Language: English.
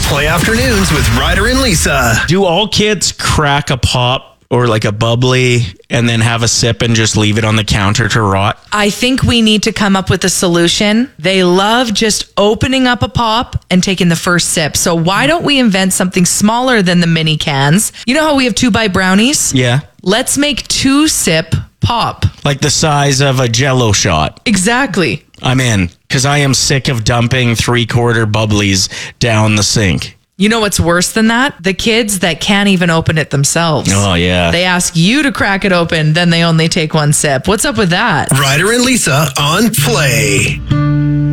Play Afternoons with Ryder and Lisa. Do all kids crack a pop or like a bubbly and then have a sip and just leave it on the counter to rot? I think we need to come up with a solution. They love just opening up a pop and taking the first sip. So why don't we invent something smaller than the mini cans? You know how we have 2-bite brownies? Yeah. Let's make 2-sip pop. Like the size of a Jell-O shot. Exactly. I'm in, because I am sick of dumping 3/4 bubblies down the sink. You know what's worse than that? The kids that can't even open it themselves. Oh, yeah. They ask you to crack it open, then they only take one sip. What's up with that? Ryder and Lisa on Play.